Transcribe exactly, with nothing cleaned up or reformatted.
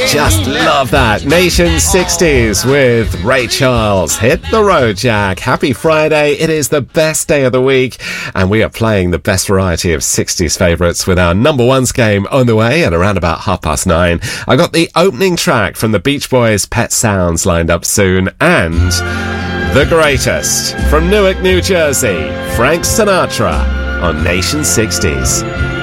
Just love that. Nation sixties with Ray Charles. Hit the road, Jack. Happy Friday. It is the best day of the week, and we are playing the best variety of sixties favourites with our number ones game on the way at around about half past nine. I got the opening track from the Beach Boys' Pet Sounds lined up soon, and the greatest from Newark, New Jersey, Frank Sinatra on Nation sixties.